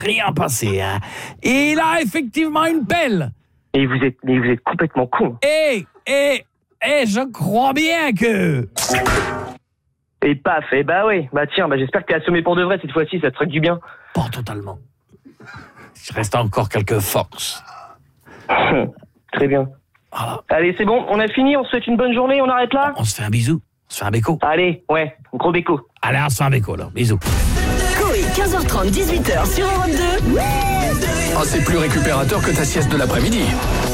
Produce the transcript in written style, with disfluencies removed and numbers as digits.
rien passé. Hein. Il a effectivement une pelle. Et vous êtes complètement con. Et je crois bien que... Et paf, et bah ouais. Bah tiens, j'espère que t'es assommé pour de vrai cette fois-ci, ça te ferait du bien. Pas totalement. Il reste encore quelques forces. Très bien. Voilà. Allez, c'est bon, on a fini, on se souhaite une bonne journée, on arrête là ? On se fait un bisou. On se fait un béco. Allez, ouais, un gros béco. Allez, on se fait un béco, là. Bisous. Coé, 15h30, 18h sur Europe 2. Ah, c'est plus récupérateur que ta sieste de l'après-midi.